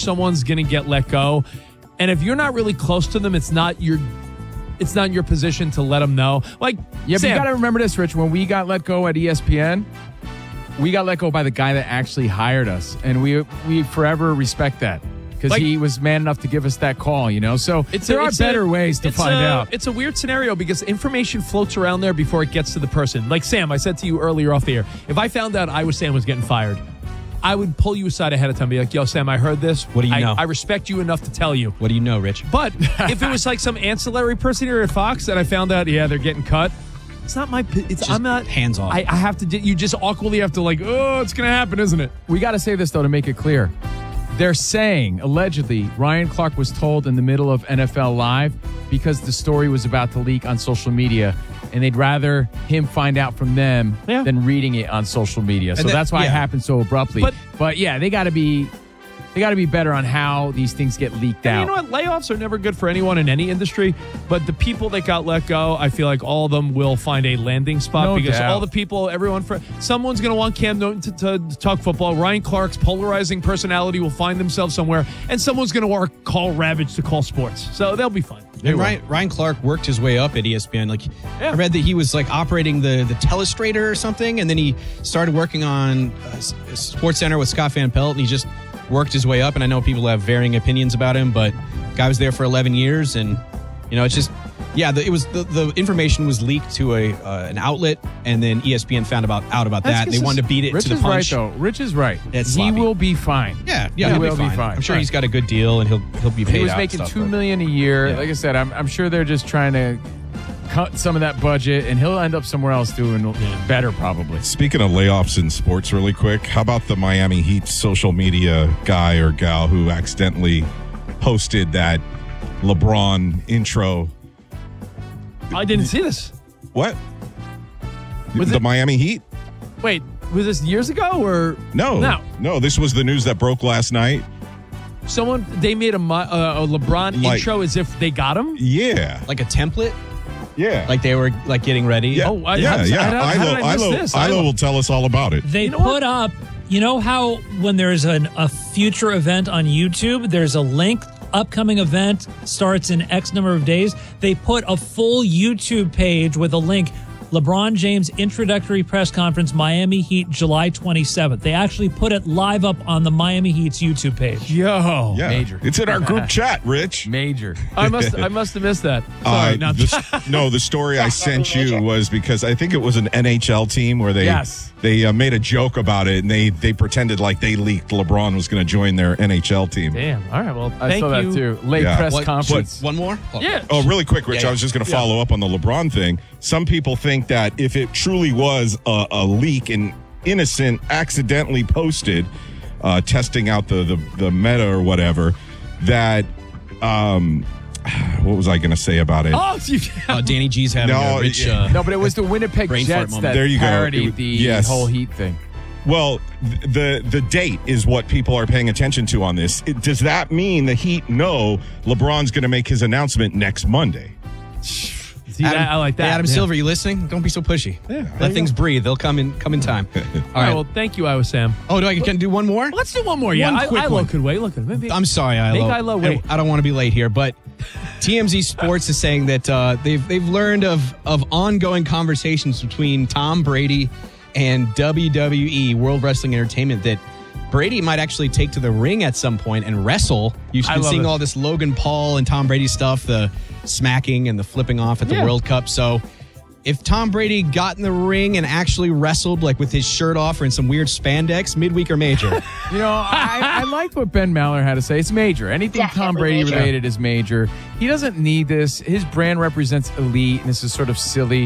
someone's going to get let go, and if you're not really close to them, it's not in your position to let them know. Like, yeah, but Sam, you got to remember this, Rich. When we got let go at ESPN, we got let go by the guy that actually hired us, and we forever respect that. Because he was man enough to give us that call, So there are better ways to find out. It's a weird scenario because information floats around there before it gets to the person. Like Sam, I said to you earlier off the air, if I found out Sam was getting fired, I would pull you aside ahead of time and be like, yo, Sam, I heard this. What do you know? I respect you enough to tell you. What do you know, Rich? But if it was like some ancillary person here at Fox and I found out, they're getting cut, it's not my. I'm not hands off. I have to. You just awkwardly have to it's going to happen, isn't it? We got to say this though to make it clear. They're saying, allegedly, Ryan Clark was told in the middle of NFL Live because the story was about to leak on social media, and they'd rather him find out from them than reading it on social media. So that's why it happened so abruptly. But yeah, they got to be better on how these things get leaked out. You know what? Layoffs are never good for anyone in any industry, but the people that got let go, I feel like all of them will find a landing spot because all the people, someone's going to want Cam Newton to talk football. Ryan Clark's polarizing personality will find themselves somewhere, and someone's going to want Carl Ravage to call sports. So they'll be fine. And Ryan Clark worked his way up at ESPN. I read that he was operating the telestrator or something, and then he started working on Sports Center with Scott Van Pelt, and he just worked his way up. And I know people have varying opinions about him, but the guy was there for 11 years, and it's just the information was leaked to an outlet, and then ESPN found out about that, and they wanted to beat it Rich to the punch. Rich is right, though. Rich is right. He will be fine. Yeah, he will be fine. I'm sure he's got a good deal, and he'll be paid. He was making $2 million a year. Yeah. Like I said, I'm sure they're just trying to cut some of that budget, and he'll end up somewhere else doing better probably. Speaking of layoffs in sports really quick, how about the Miami Heat social media guy or gal who accidentally posted that LeBron intro? I didn't see this. What? The Miami Heat? Wait, was this years ago or? No, this was the news that broke last night. They made a LeBron intro as if they got him? Yeah. Like a template? Yeah. Like they were getting ready? Yeah. How did I miss this? Ilo will tell us all about it. They put up, how when there's a future event on YouTube, there's a link, upcoming event starts in X number of days. They put a full YouTube page with a link, LeBron James introductory press conference, Miami Heat, July 27th. They actually put it live up on the Miami Heat's YouTube page. Yo, yeah. Major. It's in our group chat, Rich. Major. I must have missed that. Sorry, the story I sent you was because I think it was an NHL team where they made a joke about it, and they pretended like they leaked LeBron was going to join their NHL team. Damn. All right. Well, I saw that too. Late press conference. One more? Yeah. Oh, really quick, Rich. I was just going to follow up on the LeBron thing. Some people think that if it truly was a leak and innocent, accidentally posted, testing out the meta or whatever, that what was I going to say about it? Danny G's having a rich... no, but it was the Winnipeg Jets that parodied the whole Heat thing. Well, the date is what people are paying attention to on this. Does that mean the Heat know LeBron's going to make his announcement next Monday? See, I like that. Hey, Adam Silver, you listening? Don't be so pushy. Yeah, let things breathe. They'll come in time. All right. Well, thank you, Iowa Sam. Oh, can I do one more? Let's do one more. Yeah, Ilo could wait. Look at him. I'm sorry, Ilo. Make Ilo wait. I don't want to be late here, but TMZ Sports is saying that they've learned of ongoing conversations between Tom Brady and WWE, World Wrestling Entertainment, that Brady might actually take to the ring at some point and wrestle. You've been seeing all this Logan Paul and Tom Brady stuff, the smacking and the flipping off at the World Cup. So if Tom Brady got in the ring and actually wrestled with his shirt off or in some weird spandex, midweek or major? I liked what Ben Maller had to say. It's major. Anything Tom Brady related is major. He doesn't need this. His brand represents elite, and this is sort of silly.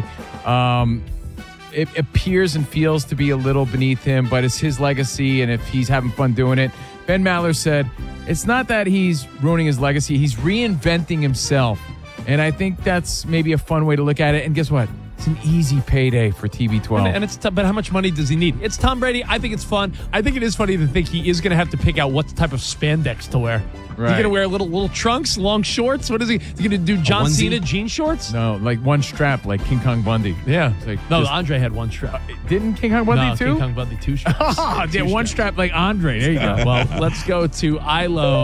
It appears and feels to be a little beneath him, but it's his legacy, and if he's having fun doing it. Ben Maller said, it's not that he's ruining his legacy. He's reinventing himself, and I think that's maybe a fun way to look at it. And guess what? It's an easy payday for TB12. And it's but how much money does he need? It's Tom Brady. I think it's fun. I think it is funny to think he is going to have to pick out what type of spandex to wear. Right. Is he going to wear little trunks, long shorts? What is he? Is he going to do John Cena jean shorts? No, like one strap, like King Kong Bundy. Yeah. Andre had one strap. Didn't King Kong Bundy too? King Kong Bundy two straps. One strap like Andre. There you go. Well, let's go to Ilo.